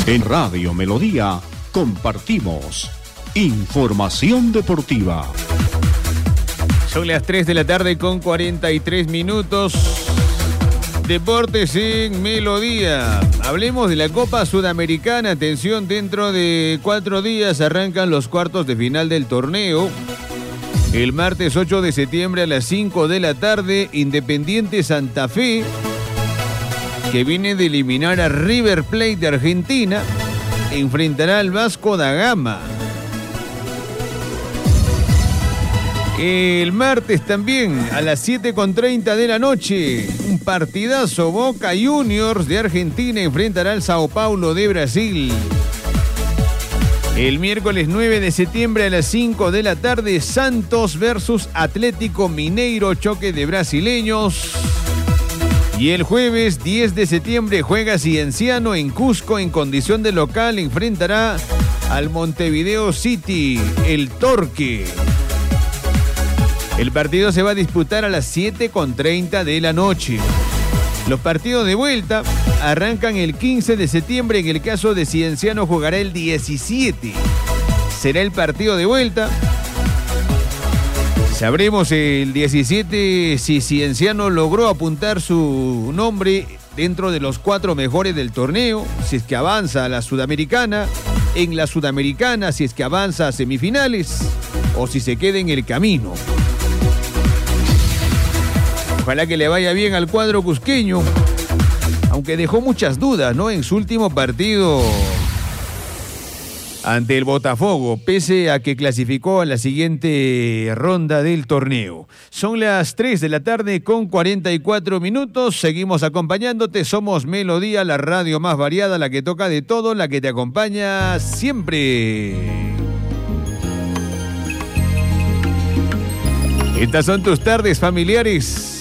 En Radio Melodía compartimos información deportiva. Son las 3 de la tarde con 43 minutos. Deportes en Melodía. Hablemos de la Copa Sudamericana. Atención, dentro de 4 días arrancan los cuartos de final del torneo. El martes 8 de septiembre a las 5 de la tarde, Independiente Santa Fe, que viene de eliminar a River Plate de Argentina, enfrentará al Vasco da Gama. El martes también, a las 7:30 de la noche, un partidazo. Boca Juniors de Argentina enfrentará al Sao Paulo de Brasil. El miércoles 9 de septiembre a las 5 de la tarde, Santos versus Atlético Mineiro, choque de brasileños. Y el jueves 10 de septiembre juega Cienciano en Cusco en condición de local, enfrentará al Montevideo City, el Torque. El partido se va a disputar a las 7:30 de la noche. Los partidos de vuelta arrancan el 15 de septiembre. En el caso de Cienciano jugará el 17. Será el partido de vuelta. Sabremos el 17 si Cienciano logró apuntar su nombre dentro de los 4 mejores del torneo, si es que avanza a la Sudamericana, en la Sudamericana si es que avanza a semifinales o si se queda en el camino. Ojalá que le vaya bien al cuadro cusqueño, aunque dejó muchas dudas, ¿no?, en su último partido ante el Botafogo, pese a que clasificó a la siguiente ronda del torneo. Son las 3 de la tarde con 44 minutos. Seguimos acompañándote. Somos Melodía, la radio más variada, la que toca de todo, la que te acompaña siempre. Estas son tus tardes familiares.